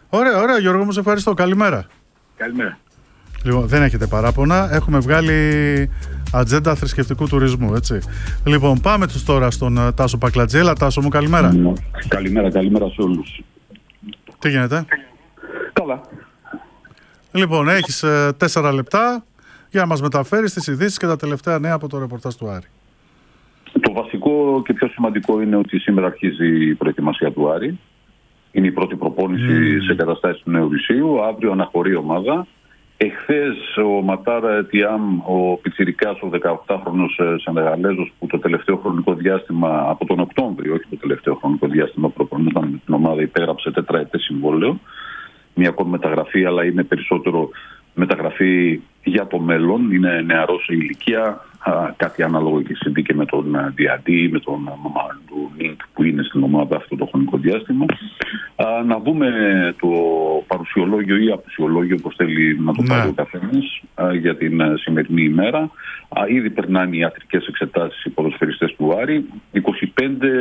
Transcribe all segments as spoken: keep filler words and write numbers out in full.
Ωραία, ωραία, Γιώργο μου, σε ευχαριστώ. Καλημέρα. Καλημέρα. Λοιπόν, δεν έχετε παράπονα. Έχουμε βγάλει ατζέντα θρησκευτικού τουρισμού, έτσι. Λοιπόν, πάμε τους τώρα στον uh, Τάσο Πακλατζέλα. Τάσο μου, καλημέρα. Mm, καλημέρα, καλημέρα σε όλους. Τι γίνεται? Καλά. Λοιπόν, έχεις uh, τέσσερα λεπτά για να μας μεταφέρεις τις ειδήσεις και τα τελευταία νέα από το ρεπορτάζ του Άρη. Το βασικό και πιο σημαντικό είναι ότι σήμερα αρχίζει η προετοιμασία του Άρη. Είναι η πρώτη προπόνηση mm. σε καταστάσεις του Νέου Ρησίου. Αύριο αναχωρεί η ομάδα. Εχθές ο Ματάρα Τιάμ, ο πιτσιρικάς, ο δεκαοκτάχρονος Σενεγαλέζος, που το τελευταίο χρονικό διάστημα, από τον Οκτώβριο, όχι το τελευταίο χρονικό διάστημα, προπονούνταν με την ομάδα, υπέγραψε τετραετές συμβόλαιο. Μια ακόμη μεταγραφή, αλλά είναι περισσότερο μεταγραφή για το μέλλον. Είναι νεαρός σε ηλικία, α, κάτι ανάλογο και συμβεί και με τον Διαντή, με τον Μαμαντου Νίκ που είναι στην ομάδα αυτό το χρονικό διάστημα. Α, να δούμε το παρουσιολόγιο ή απουσιολόγιο, όπως θέλει να το πάρει ναι. ο καθένας, για την σημερινή ημέρα. Α, ήδη περνάνε οι ιατρικές εξετάσεις οι ποδοσφαιριστές του Άρη. είκοσι πέντε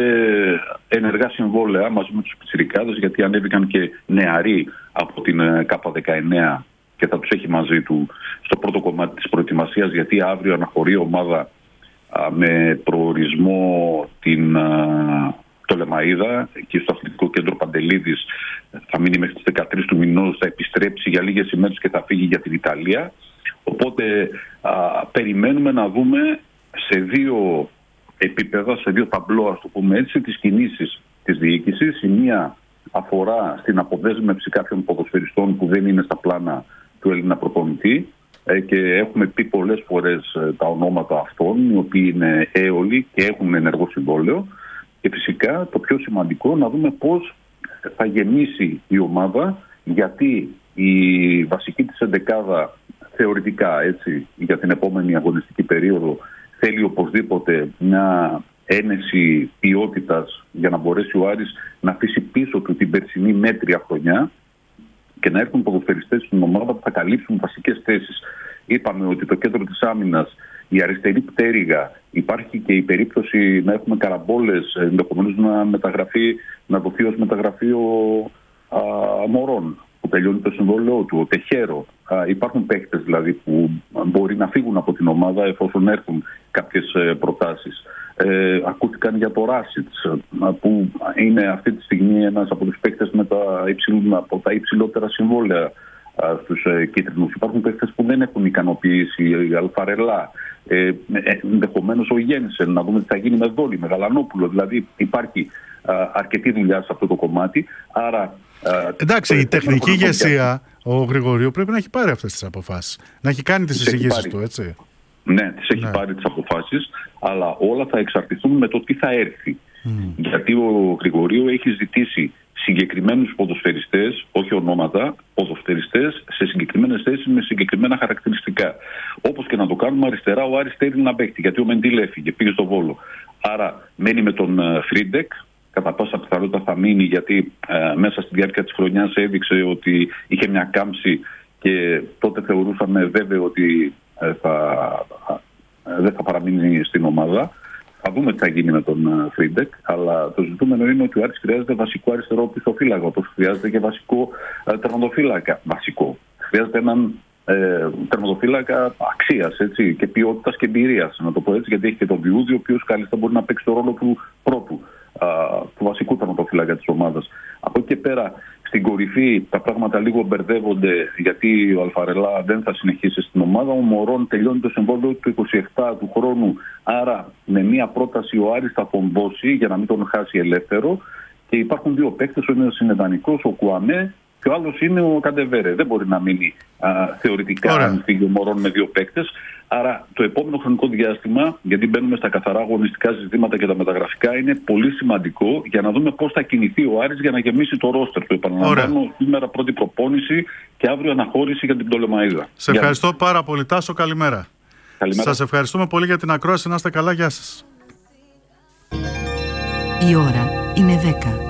ενεργά συμβόλαια μαζί με τους πιτσιρικάδες, γιατί ανέβηκαν και νεαροί από την Κάπα δεκαεννέα και θα τους έχει μαζί του στο πρώτο κομμάτι της προετοιμασίας, γιατί αύριο αναχωρεί η ομάδα α, με προορισμό την α, Πτολεμαΐδα, εκεί στο αθλητικό κέντρο Παντελίδης. Θα μείνει μέχρι τις δεκατρείς του μηνός, θα επιστρέψει για λίγες ημέρες και θα φύγει για την Ιταλία. Οπότε α, περιμένουμε να δούμε σε δύο επίπεδα, σε δύο ταμπλό, ας το πούμε έτσι, τις κινήσεις της διοίκησης. Η μία αφορά στην αποδέσμευση κάποιων ποδοσφαιριστών που δεν είναι στα πλάνα του Έλληνα προπονητή, ε, και έχουμε πει πολλές φορές ε, τα ονόματα αυτών, οι οποίοι είναι έολοι και έχουν ενεργό συμβόλαιο. Και φυσικά το πιο σημαντικό να δούμε πώς θα γεμίσει η ομάδα, γιατί η βασική της εντεκάδα θεωρητικά, έτσι, για την επόμενη αγωνιστική περίοδο θέλει οπωσδήποτε μια ένεση ποιότητας για να μπορέσει ο Άρης να αφήσει πίσω του την περσινή μέτρια χρονιά και να έρθουν ποδοσφαιριστές στην ομάδα που θα καλύψουν βασικές θέσεις. Είπαμε ότι το κέντρο της άμυνας, η αριστερή πτέρυγα, υπάρχει και η περίπτωση να έχουμε καραμπόλες, ενδεχομένως να μεταγραφεί, να δοθεί ως μεταγραφή ο α, Μωρών, που τελειώνει το συμβόλαιό του, ο Τεχέρο. Α, υπάρχουν παίκτες δηλαδή που μπορεί να φύγουν από την ομάδα εφόσον έρθουν κάποιες ε, προτάσεις. Ε, ακούστηκαν για το Ράσιτς, που είναι αυτή τη στιγμή ένας από τους παίκτες με τα, υψηλ, από τα υψηλότερα συμβόλαια α, στους ε, κίτρινους. Υπάρχουν παίκτες που δεν έχουν ικανοποιήσει, η Αλφαρελά, ε, ενδεχομένως ο Γένσεν, να δούμε τι θα γίνει με Δόλη, με Γαλανόπουλο. Δηλαδή υπάρχει α, αρκετή δουλειά σε αυτό το κομμάτι. Άρα, α, εντάξει, το, η τεχνική ηγεσία, ο Γρηγορίου, πρέπει να έχει πάρει αυτές τις αποφάσεις. Να έχει κάνει τις εισηγήσεις του, έτσι. Ναι, τις έχει ναι. πάρει τις αποφάσεις, αλλά όλα θα εξαρτηθούν με το τι θα έρθει. Mm. Γιατί ο Γρηγορίου έχει ζητήσει συγκεκριμένους ποδοσφαιριστές, όχι ονόματα, ποδοσφαιριστές σε συγκεκριμένες θέσεις με συγκεκριμένα χαρακτηριστικά. Όπως και να το κάνουμε αριστερά, ο Άρης θέλει να παίχτη, γιατί ο Μεντήλ έφυγε, πήγε στο Βόλο. Άρα μένει με τον Φρίντεκ, κατά πάσα πιθανότητα θα μείνει, γιατί ε, μέσα στη διάρκεια της χρονιάς έδειξε ότι είχε μια κάμψη και τότε θεωρούσαμε βέβαιο ότι ε, θα, ε, δεν θα παραμείνει στην ομάδα. Θα δούμε τι θα γίνει με τον Φρίντεκ, αλλά το ζητούμενο είναι ότι ο Άρης χρειάζεται βασικό αριστερό πισωφύλακα, όπως χρειάζεται και βασικό ε, τερματοφύλακα. Βασικό. Χρειάζεται έναν ε, τερματοφύλακα αξίας, έτσι, και ποιότητας και εμπειρίας, να το πω έτσι, γιατί έχει και τον Βιούδη, ο οποίος κάλλιστα μπορεί να παίξει το ρόλο του πρώτου, α, του βασικού τερματοφύλακα της ομάδας. Από εκεί και πέρα, στην κορυφή τα πράγματα λίγο μπερδεύονται, γιατί ο Αλφαρελά δεν θα συνεχίσει στην ομάδα. Ο Μωρών τελειώνει το συμβόλαιο του είκοσι επτά του χρόνου. Άρα με μία πρόταση ο Άρης θα τον δώσει για να μην τον χάσει ελεύθερο. Και υπάρχουν δύο παίκτες, ο ένας είναι δανεικός, ο Κουαμέ, και ο άλλος είναι ο Καντεβέρε. Δεν μπορεί να μείνει α, θεωρητικά Ωραία. αν φύγει ο Μωρών με δύο παίκτες. Άρα το επόμενο χρονικό διάστημα, γιατί μπαίνουμε στα καθαρά αγωνιστικά ζητήματα και τα μεταγραφικά, είναι πολύ σημαντικό για να δούμε πώς θα κινηθεί ο Άρης για να γεμίσει το ρόστερ του. Επαναλαμβάνω, σήμερα πρώτη προπόνηση και αύριο αναχώρηση για την Πτολεμαΐδα. Σε ευχαριστώ για... πάρα πολύ, Τάσο. Καλημέρα. Καλημέρα. Σας ευχαριστούμε πολύ για την ακρόαση. Να είστε καλά. Γεια σας. Η ώρα είναι δέκα.